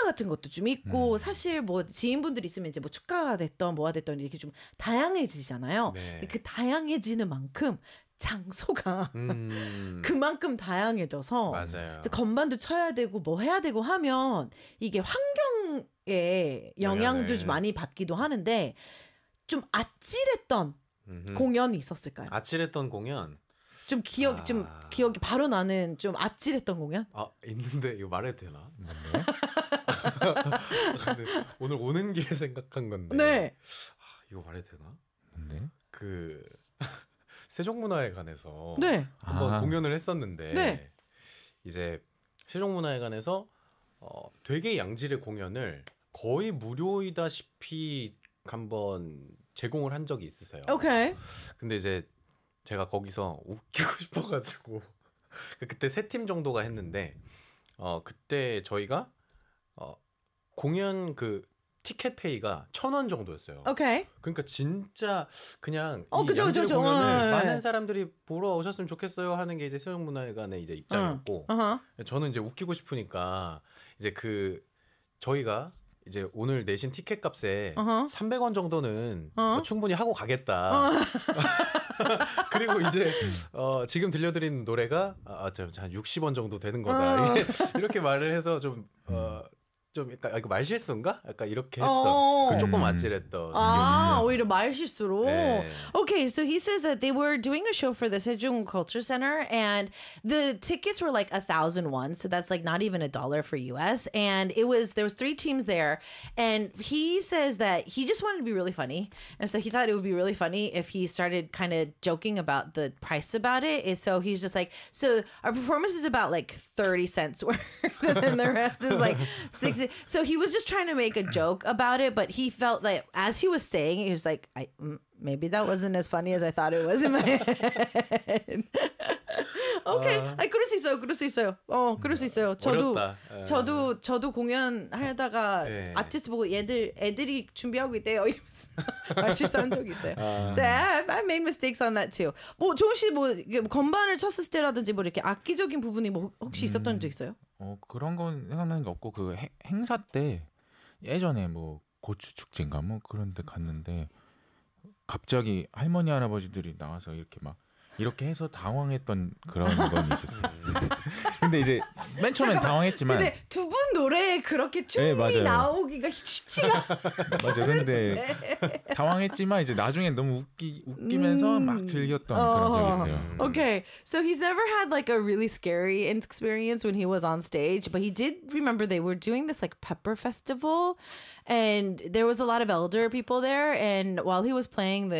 같은 것도 좀 있고 사실 뭐 지인분들 있으면 이제 뭐 축가가 됐던 뭐가 됐던 이렇게 좀 다양해지잖아요. 네. 그 다양해지는 만큼 장소가 그만큼 다양해져서 맞아요. 이제 건반도 쳐야 되고 뭐 해야 되고 하면 이게 환경에 영향도 영향을. 좀 많이 받기도 하는데 좀 아찔했던 공연이 있었을까요? 아찔했던 공연 좀 기억이 바로 나는 좀 아찔했던 공연? 있는데 이거 말해도 되나? 근데 오늘 오는 길에 생각한 건데. 네. 이거 말해도 되나? 네. 그 세종문화회관에서 네. 한번 공연을 했었는데 네. 이제 세종문화회관에서 되게 양질의 공연을 거의 무료이다시피 한번 제공을 한 적이 있으세요. 오케이. 근데 이제 제가 거기서 웃기고 싶어가지고 그때 세 팀 정도가 했는데 그때 저희가 공연 그 티켓 페이가 1,000원 정도였어요. 오케이. 그러니까 진짜 그냥 이 그죠, 양질의 그죠. 공연을 많은 사람들이 보러 오셨으면 좋겠어요 하는 게 이제 세종문화회관의 이제 입장이었고 저는 이제 웃기고 싶으니까 이제 저희가 이제 오늘 내신 티켓 값에 300원 정도는 충분히 하고 가겠다. 그리고 이제 지금 들려드린 노래가 한 60원 정도 되는 거다. 이렇게 말을 해서 좀 약간 이거 말실수인가? 약간 이렇게 했던 조금 아찔했던 오히려 말실수로. 네. Okay, so he says that they were doing a show for the Sejong Culture Center and the tickets were like 1,000 won, so that's like not even $1 for US. And there was 3 teams there, and he says that he just wanted to be really funny, and so he thought it would be really funny if he started kind of joking about the price about it. And so he's just like, so our performance is about like 30 cents worth, and the rest is like 60. So he was just trying to make a joke about it, but he felt like as he was saying it, he was like, maybe that wasn't as funny as I thought it was in my head. 오케이. 그럴 수 있어요. 그럴 수 있어요. 그럴 수 있어요. 어렵다. 저도 공연하다가 네. 아티스트 보고 애들이 준비하고 있대요. 이러면서 말실수한 적이 있어요. So I made mistakes on that too. 뭐 종훈 씨 뭐 건반을 쳤을 때라든지 뭐 이렇게 악기적인 부분이 뭐 혹시 있었던 적 있어요? 그런 건 생각나는 게 없고 그 행사 때 예전에 뭐 고추 축제인가 뭐 그런 데 갔는데 갑자기 할머니 할아버지들이 나와서 이렇게 해서 당황했던 그런 건 있었어요. 근데 이제 맨 처음엔 당황했지만 근데 두 분 노래에 그렇게 춤이 맞아요. 나오기가 쉽지가 맞아. 근데 당황했지만 이제 나중에 너무 웃기면서 막 즐겼던 그런 적이 있어요. Okay, so he's never had like a really scary experience when he was on stage, but he did remember they were doing this like pepper festival, and there was a lot of elder people there. And while he was playing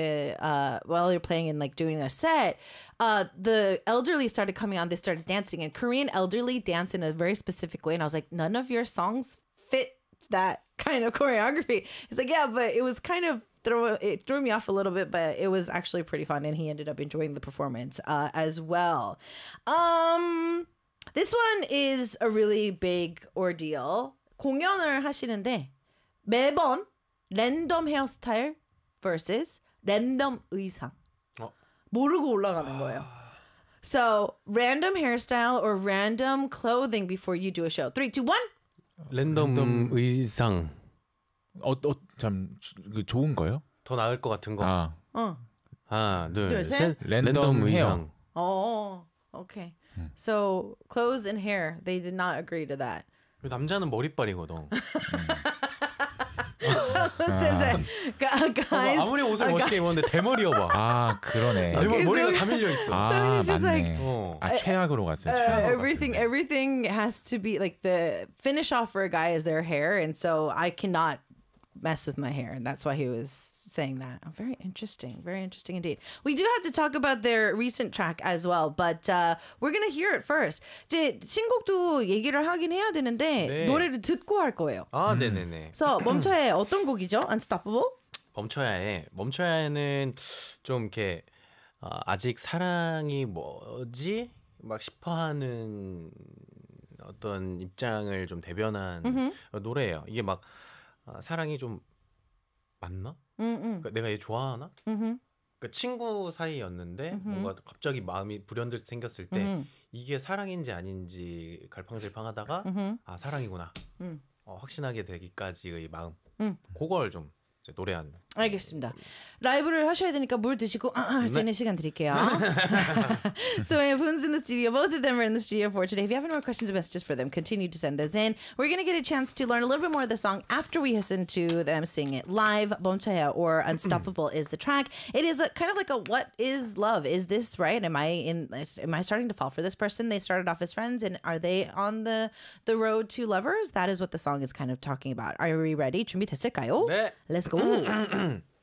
and like doing the set, the elderly started coming on. They started dancing, and Korean elderly dance in a very specific way. And I was like, none of your songs fit that kind of choreography. He's like, yeah, but it was kind of it threw me off a little bit, but it was actually pretty fun, and he ended up enjoying the performance as well. This one is a really big ordeal. 공연을 하시는데 매번 랜덤 헤어스타일 vs 랜덤 의상. 모르고 올라가는 거예요. So, random hairstyle or random clothing before you do a show. 3, 2, 1. 랜덤 의상. 참 좋은 거요? 더 나을 것 같은 거. 하나, 둘, 셋. 랜덤 의상. Okay. So, clothes and hair, they did not agree to that. 남자는 머리빨이거든. Someone says that guys. 아무리 옷을 멋있게 입었는데 대머리여봐. 그러네. 머리가 다 밀려 있어. So he's just 맞네. like, 최악으로 갔어요. everything has to be like the finish off for a guy is their hair, and so I cannot mess with my hair, and that's why he was saying that. Very interesting indeed. We do have to talk about their recent track as well, but we're gonna hear it first. 이제 신곡도 얘기를 하긴 해야 되는데 네. 노래를 듣고 할 거예요. 네네네. 그래서 멈춰야의 어떤 곡이죠? Unstoppable? 멈춰야에는 좀 이렇게 아직 사랑이 뭐지? 막 싶어하는 어떤 입장을 좀 대변한 노래예요. 이게 막 사랑이 좀 맞나? 그러니까 내가 얘 좋아하나? 그러니까 친구 사이였는데 뭔가 갑자기 마음이 불현듯 생겼을 때 이게 사랑인지 아닌지 갈팡질팡하다가 사랑이구나. 확신하게 되기까지의 마음. 그걸 좀 이제 노래한. 알겠습니다. 라이브를 하셔야 되니까 물 드시고 할 수 있는 시간 드릴게요. So we have who's in the studio. Both of them are in the studio for today. If you have any more questions or messages for them, continue to send those in. We're going to get a chance to learn a little bit more of the song after we listen to them sing it live. 멈춰야 or Unstoppable is the track. It is kind of like a what is love? Is this right? Am I starting to fall for this person? They started off as friends and are they on the road to lovers? That is what the song is kind of talking about. Are we ready? 준비됐을까요? 네. Let's go.